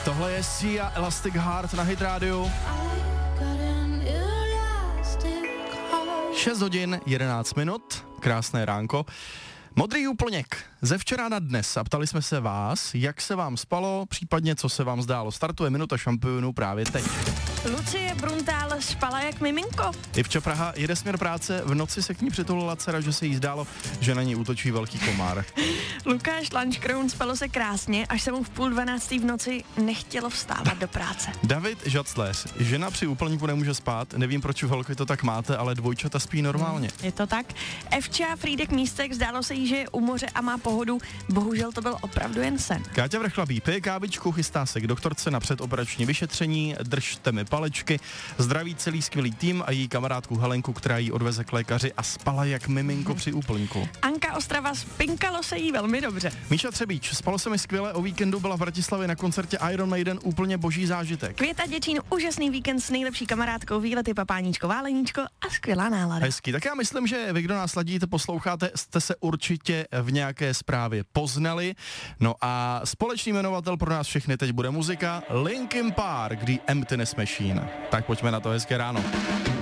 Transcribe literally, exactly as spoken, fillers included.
Tohle je Sia Elastic Heart na Hit Radio. šest hodin, jedenáct minut, krásné ránko. Modrý úplněk ze včera na dnes a ptali jsme se vás, jak se vám spalo, případně co se vám zdálo. Startuje minuta šampionů právě teď. Lucie Bruntál spala jak miminko. Ivča Praha jede směr práce, v noci se k ní přitulila dcera, že se jí zdálo, že na ní útočí velký komár. Lukáš Lanškroun spalo se krásně, až se mu v půl dvanáctý v noci nechtělo vstávat do práce. David Žacléř, žena při úplňku nemůže spát, nevím proč u holky to tak máte, ale dvojčata spí normálně. Je to tak. Evča Frýdek Místek, zdálo se jí, že je u moře a má pohodu, bohužel to byl opravdu jen sen. Káťa Vrchlabí pije kávičku, chystá se k doktorce na předoperační vyšetření, držte mi palečky, zdraví celý skvělý tým a její kamarádku Helenku, která jí odveze k lékaři a spala jak miminko hmm. při úplňku. Anka Ostrava, spinkalo se jí velmi dobře. Míša Třebíč, spalo se mi skvěle, o víkendu byla v Bratislavě na koncertě Iron Maiden, úplně boží zážitek. Květa Děčín, úžasný víkend s nejlepší kamarádkou, výlety Papáníčko, Váleníčko a skvělá nálada. Hezky, tak já myslím, že vy, kdo nás ladíte, posloucháte, jste se určitě v nějaké zprávě poznali. No a společný jmenovatel pro nás všechny teď bude muzika Linkin Park, The Emptiness Machine. Tak pojďme na to, hezké ráno.